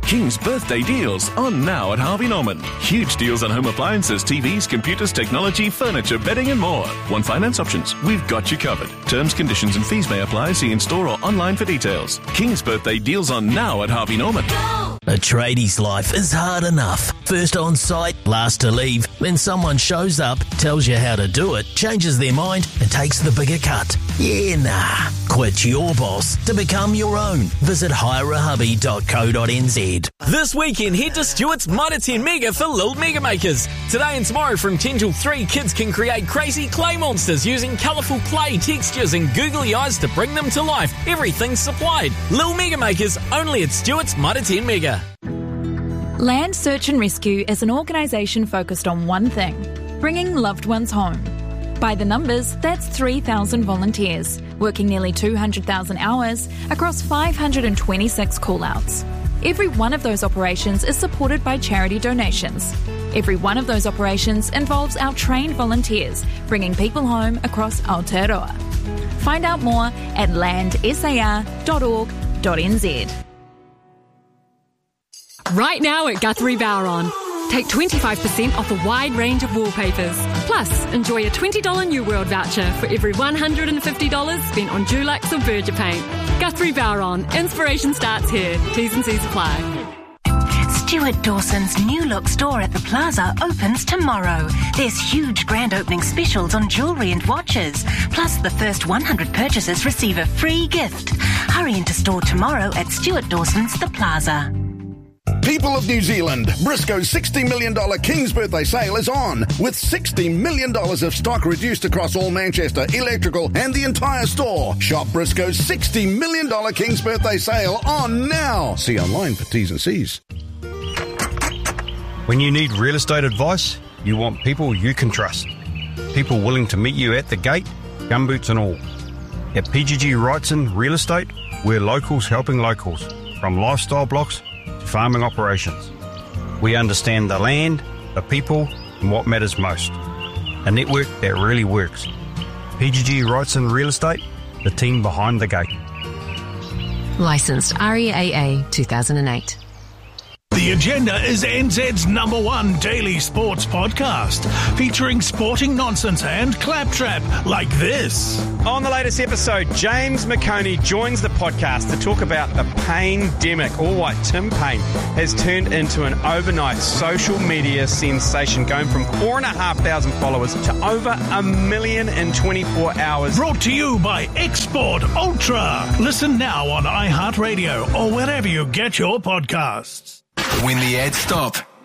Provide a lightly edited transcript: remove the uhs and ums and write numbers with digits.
King's birthday deals on now at Harvey Norman. Huge deals on home appliances, TVs, computers, technology, furniture, bedding and more. Want finance options? We've got you covered. Terms, conditions and fees may apply. See in store or online for details. King's birthday deals on now at Harvey Norman. A tradie's life is hard enough. First on site, last to leave. Then someone shows up, tells you how to do it, changes their mind and takes the bigger cut. Yeah, nah. Quit your boss to become your own. Visit hireahubby.co.nz. This weekend, head to Stewart's Mitre 10 Mega for Lil Mega Makers. Today and tomorrow from 10 till 3, kids can create crazy clay monsters using colourful clay textures and googly eyes to bring them to life. Everything's supplied. Lil Mega Makers, only at Stewart's Mitre 10 Mega. Land Search and Rescue is an organisation focused on one thing: bringing loved ones home. By the numbers, that's 3,000 volunteers, working nearly 200,000 hours across 526 call-outs. Every one of those operations is supported by charity donations. Every one of those operations involves our trained volunteers bringing people home across Aotearoa. Find out more at landsar.org.nz. Right now at Guthrie Bowron. Take 25% off a wide range of wallpapers. Plus, enjoy a $20 New World voucher for every $150 spent on Dulux or Berger paint. Guthrie Bowron. Inspiration starts here. T's and C's apply. Stuart Dawson's new look store at the Plaza opens tomorrow. There's huge grand opening specials on jewellery and watches. Plus, the first 100 purchases receive a free gift. Hurry into store tomorrow at Stuart Dawson's The Plaza. People of New Zealand, Briscoe's $60 million King's Birthday sale is on, with $60 million of stock reduced across all Manchester, electrical and the entire store. Shop Briscoe's $60 million King's Birthday sale on now. See online for T's and C's. When you need real estate advice, you want people you can trust. People willing to meet you at the gate, gumboots and all. At PGG Wrightson Real Estate, we're locals helping locals, from lifestyle blocks to farming operations. We understand the land, the people, and what matters most. A network that really works. PGG Wrightson Real Estate, the team behind the gate. Licensed REAA 2008. The Agenda is NZ's #1 daily sports podcast, featuring sporting nonsense and claptrap like this. On the latest episode, James McConey joins the podcast to talk about the Pain-demic, or what Tim Payne has turned into an overnight social media sensation, going from 4,500 followers to over 1 million in 24 hours. Brought to you by Export Ultra. Listen now on iHeartRadio or wherever you get your podcasts. When the ads stop,